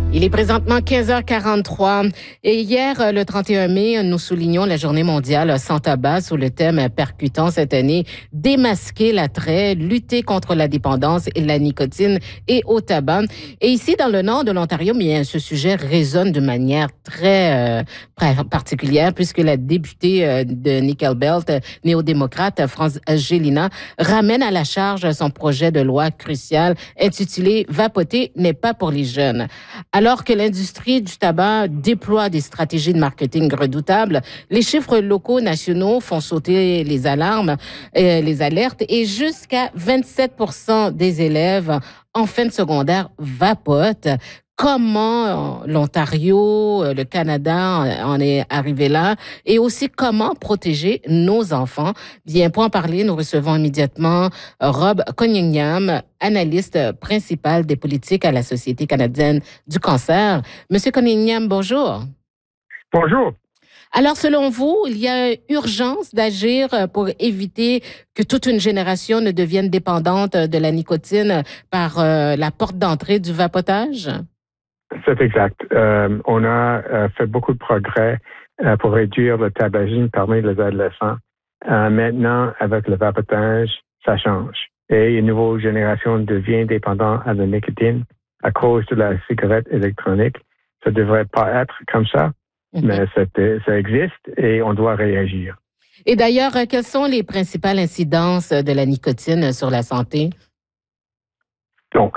Il est présentement 15h43 et hier, le 31 mai, nous soulignons la journée mondiale sans tabac sous le thème percutant cette année, démasquer l'attrait, lutter contre la dépendance et la nicotine et au tabac. Et ici, dans le nord de l'Ontario, bien, ce sujet résonne de manière très particulière puisque la députée de Nickel Belt, néo-démocrate, France Gélinas, ramène à la charge son projet de loi crucial intitulé « Vapoter n'est pas pour les jeunes ». Alors que l'industrie du tabac déploie des stratégies de marketing redoutables, les chiffres locaux nationaux font sauter les alarmes, les alertes, et jusqu'à 27% des élèves en fin de secondaire vapotent. Comment l'Ontario, le Canada en est arrivé là et aussi comment protéger nos enfants. Bien, pour en parler, nous recevons immédiatement Rob Cunningham, analyste principal des politiques à la Société canadienne du cancer. Monsieur Cunningham, bonjour. Bonjour. Alors, selon vous, il y a urgence d'agir pour éviter que toute une génération ne devienne dépendante de la nicotine par la porte d'entrée du vapotage? C'est exact. On a fait beaucoup de progrès pour réduire le tabagisme parmi les adolescents. Maintenant, avec le vapotage, ça change. Et une nouvelle génération devient dépendante à la nicotine à cause de la cigarette électronique. Ça ne devrait pas être comme ça, mais ça existe et on doit réagir. Et d'ailleurs, quelles sont les principales incidences de la nicotine sur la santé? Donc,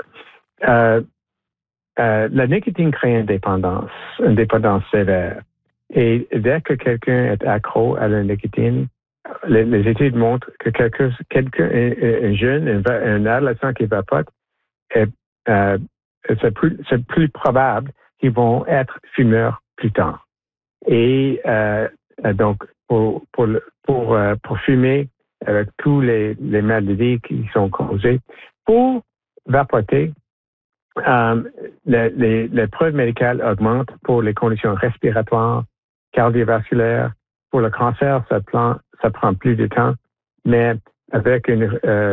la nicotine crée une dépendance sévère. Et dès que quelqu'un est accro à la nicotine, les études montrent que un jeune, un adolescent qui vapote, c'est plus probable qu'ils vont être fumeurs plus tard. Et donc, pour fumer, avec tous les maladies qui sont causées, pour vapoter, les preuves médicales augmentent pour les conditions respiratoires, cardiovasculaires. Pour le cancer, ça prend plus de temps, mais avec une